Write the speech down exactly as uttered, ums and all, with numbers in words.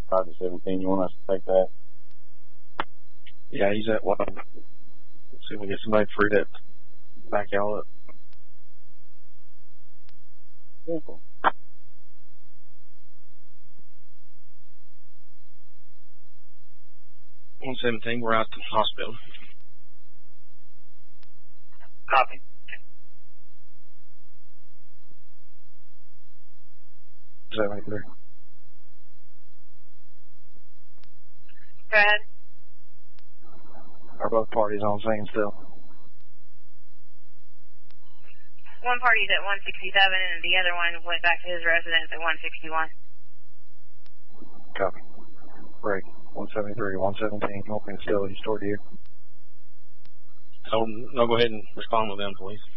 five to seventeen. You want us to take that? Yeah, he's at one. Let's see if we get somebody free to back y'all up. Simple. one seventeen, we're out to the hospital. Copy. seventy-three. Go ahead. Are both parties on scene still? One party's at one sixty-seven and the other one went back to his residence at one sixty-one. Copy. Break. one seventy-three, one seventeen, open still, he's toward you. So, no, go ahead and respond with them, please.